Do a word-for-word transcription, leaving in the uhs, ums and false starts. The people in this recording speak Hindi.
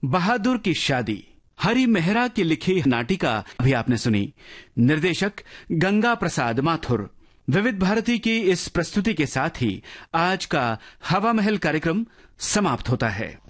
बहादुर की शादी हरि मेहरा की लिखी नाटिका अभी आपने सुनी। निर्देशक गंगा प्रसाद माथुर। विविध भारती की इस प्रस्तुति के साथ ही आज का हवा महल कार्यक्रम समाप्त होता है।